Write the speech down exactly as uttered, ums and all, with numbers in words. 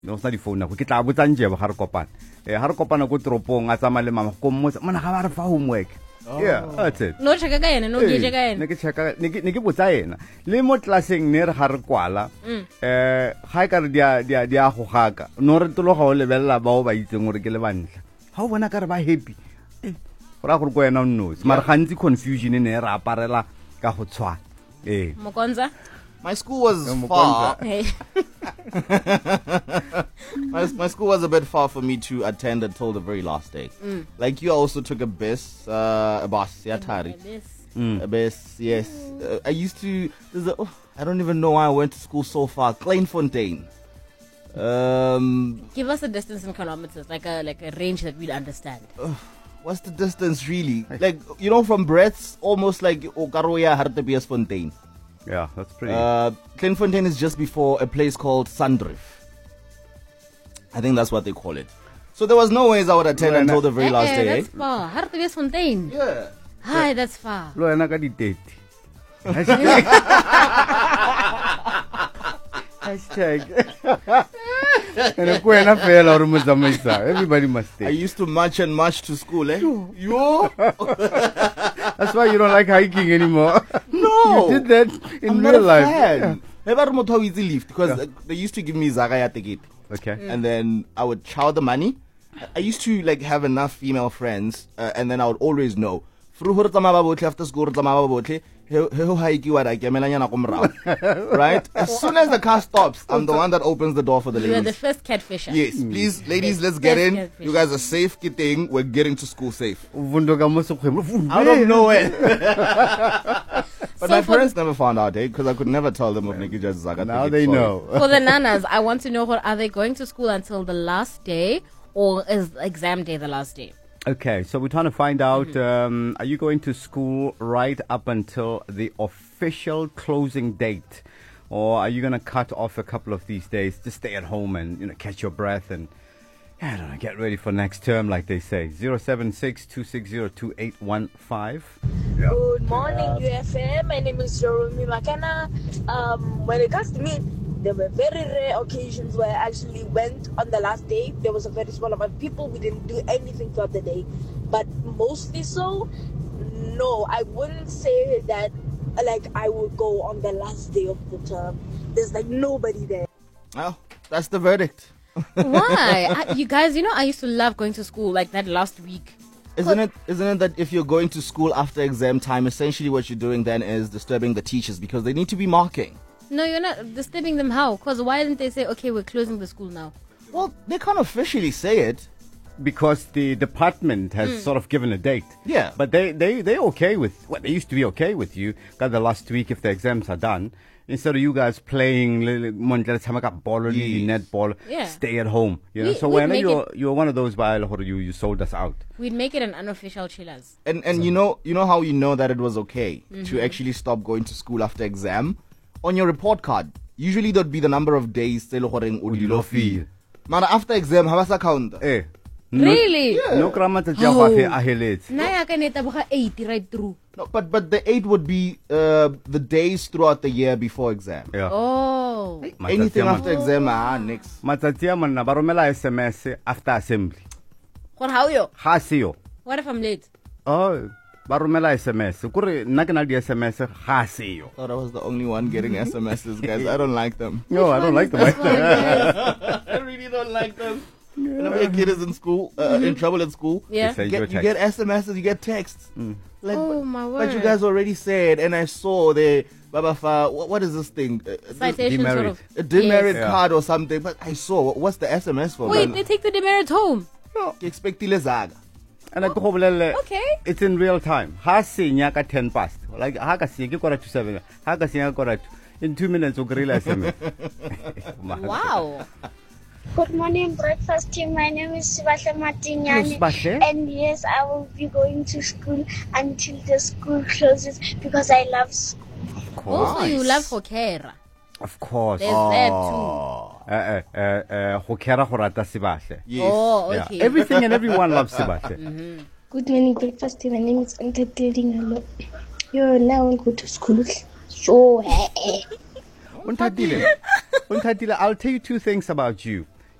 no sa di phone go ke tla botsa njebo ga re kopana eh ha re kopana go tropong a tsama le mama go mmotsa mona ga ba re fa homework. Yeah, that's it. No cheka ka yena no ke cheka yena ne ke cheka ne ke ne ke botsa yena le mo classeng ne re ga re kwala eh ga ka re dia dia dia go gaka no re tlo ga o lebella ba o ba itseng gore ke le bantla ha o bona ka re ba happy eh ra go go yena no mara gantsi confusion ne ra aparela ka go tshwa eh Mokonza. My school was far. my, my school was a bit far for me to attend until the very last day. Mm. Like you also took a bus, uh, a bus, yeah, Tari. Mm. A bus, yes. Uh, I used to, a, oh, I don't even know why I went to school so far. Kleinfontein. Um, Give us a distance in kilometers, like a like a range that we'd understand. Uh, what's the distance really? Like, you know, from Brett's, almost like Okaroya Hartebeesfontein. Yeah, that's pretty. Uh, Kleinfontein is just before a place called Sandrift. I think that's what they call it. So there was no ways I would attend Lo until the very eh, last eh, day. That's far. Hartebeesfontein. Yeah. Hi, that's far. Lo ena ka di thirty. Hashtag. Everybody must stay. I used to march and march to school, eh? You? That's why you don't like hiking anymore. No. You did that in I'm real not a life. fan. Never remote how easy lift because yeah. they used to give me Zagaya ticket. Okay. Mm. And then I would chow the money. I used to like have enough female friends, uh, and then I would always know. After school, right? As soon as the car stops, I'm the one that opens the door for the ladies. You are the first catfisher. Yes, mm. please, ladies, let's get in. Catfisher. You guys are safe. Getting, we're getting to school safe. Out of nowhere. But so my parents never found out, eh? Because I could never tell them of Nikki Jazz Zaga. Now they know. For the nanas, I want to know, what are they going to school until the last day, or is exam day the last day? Okay, so we're trying to find out, mm-hmm. um, are you going to school right up until the official closing date? Or are you going to cut off a couple of these days, just stay at home and, you know, catch your breath and, I don't know, get ready for next term, like they say. zero seven six, two six zero, two eight one five. Yeah. Good morning, U F M. My name is Jeremy Makana. Um, when it comes to me, there were very rare occasions where I actually went on the last day. There was a very small amount of people. We didn't do anything throughout the day. But mostly so, no, I wouldn't say that like I would go on the last day of the term. There's like nobody there. Well, that's the verdict. Why? I, you guys, you know, I used to love going to school like that last week. Isn't it, isn't it that if you're going to school after exam time, essentially what you're doing then is disturbing the teachers because they need to be marking? No, you're not disturbing them. How? Because why didn't they say, okay, we're closing the school now? Well, they can't officially say it. Because the department has mm. sort of given a date. Yeah. But they, they, they're okay with, well, they used to be okay with you. Got the last week if the exams are done. Instead of you guys playing ball or netball, yeah. stay at home. You know? We, so when you're, you're one of those, you, you sold us out. We'd make it an unofficial chillers. And and so. you know you know how you know that it was okay mm-hmm. to actually stop going to school after exam? On your report card, usually there'd be the number of days. Man, after exam, how was count? Eh. Really? Yeah. No grammar oh. eighty right through. No, but but the eight would be uh, the days throughout the year before exam. Yeah. Oh. Anything after exam, ah, next. Matsatia man na baromela S M S after assembly. What how yo? Hasio. What if I'm late? Oh. Baromela S M S. Kuri nakana di S M S hasio. Thought I was the only one getting S M Ses, guys. I don't like them. No, Which I don't like them. I really don't like them. Yeah. Whenever your kid is in school, uh, mm-hmm. in trouble at school, yeah. you, get, you get S M Ses, you get texts. Mm. Like, oh but, my word! But you guys already said, and I saw the Baba Fa. What, what is this thing? Uh, Citation demerit. sort of. A demerit yes. card or something. But I saw. What's the S M S for? Wait, man? They take the demerit home. No, you expect Zaga. And oh. I okay. It's in real time. Ha sinya ka ten past. Like ha ka sinya kora to seven. Ha ka sinya kora in two minutes o grila S M S. Wow. Good morning, breakfast team. My name is Sibahle Matinyane, and yes, I will be going to school until the school closes because I love school. Of course. Also, you love Hokera. Of course. There's oh. that too. Hokera horata Sibahle. Yes. Oh, okay. Yeah. Everything and everyone loves Sibahle. Mm-hmm. Good morning, breakfast team. My name is Antatili. Hello. Yo, now I go to school. So, Untatile, Untatile, I'll tell you two things about you.